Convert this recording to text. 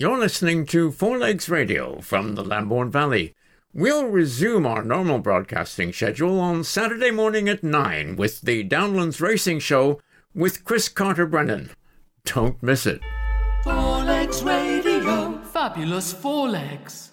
You're listening to Four Legs Radio from the Lambourne Valley. We'll resume our normal broadcasting schedule on Saturday morning at 9 with the Downlands Racing Show with Chris Carter-Brennan. Don't miss it. Four Legs Radio. Fabulous Four Legs.